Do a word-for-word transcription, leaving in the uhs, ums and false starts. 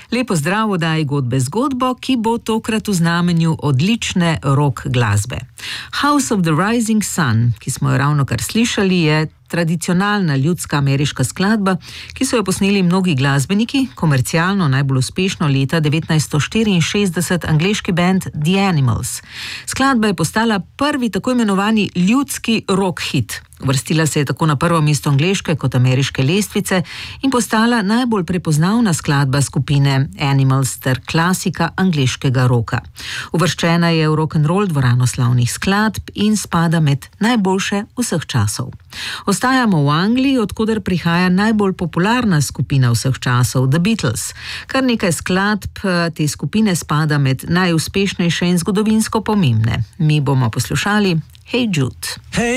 Lepo zdrav v oddaji Godbe zgodbo, ki bo tokrat v znamenju odlične rock glasbe. House of the Rising Sun, ki smo jo ravno kar slišali, je tradicionalna ljudska ameriška skladba, ki so jo posneli mnogi glasbeniki, komercialno najbolj uspešno leta devetnajststo štiriinšestdeset angleški band The Animals. Skladba je postala prvi tako imenovani ljudski rock hit. Uvrstila se je tako na prvo mesto angleške kot ameriške lestvice in postala najbolj prepoznavna skladba skupine Animals ter klasika angleškega roka. Uvrščena je v rock'n'roll dvorano slavnih skladb in spada med najboljše vseh časov. Ostajamo v Angliji, od koder prihaja najbolj popularna skupina vseh časov, The Beatles. Kar nekaj skladb te skupine spada med najuspešnejše in zgodovinsko pomembne. Mi bomo poslušali Hey Jude. Hey